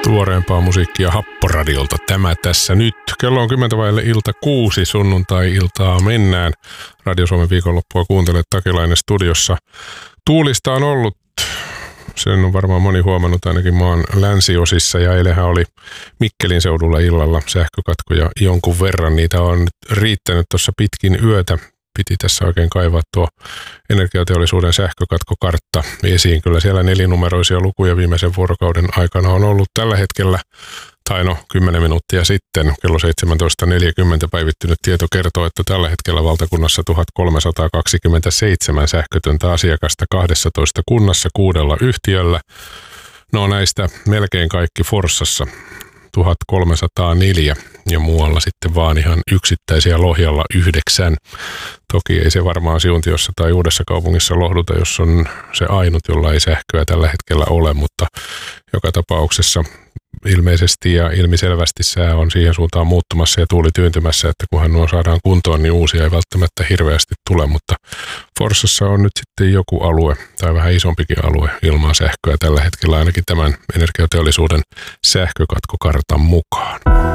Tuoreempaa musiikkia Happoradiolta tämä tässä nyt. Kello on 6:10 sunnuntai-iltaa mennään. Radio Suomen viikonloppua kuuntelet, Takilainen studiossa. Tuulista on ollut, sen on varmaan moni huomannut ainakin maan länsiosissa, ja eilenhän oli Mikkelin seudulla illalla sähkökatkoja jonkun verran. Niitä on nyt riittänyt tuossa pitkin yötä. Piti tässä oikein kaivaa tuo energiateollisuuden sähkökatkokartta esiin. Kyllä siellä 4-numeroisia lukuja viimeisen vuorokauden aikana on ollut tällä hetkellä, 10 minuuttia sitten, kello 17.40 päivittynyt tieto kertoo, että tällä hetkellä valtakunnassa 1327 sähkötöntä asiakasta 12 kunnassa 6 yhtiöllä. No näistä melkein kaikki Forssassa 1304 ja muualla sitten vaan ihan yksittäisiä, Lohjalla 9. Toki ei se varmaan Siuntiossa tai Uudessa Kaupungissa lohduta, jos on se ainut, jolla ei sähköä tällä hetkellä ole, mutta joka tapauksessa ilmeisesti ja ilmiselvästi sää on siihen suuntaan muuttumassa ja tuuli tyyntymässä, että kunhan nuo saadaan kuntoon, niin uusia ei välttämättä hirveästi tule, mutta Forssassa on nyt sitten joku alue tai vähän isompikin alue ilman sähköä tällä hetkellä ainakin tämän energiateollisuuden sähkökatkokartan mukaan.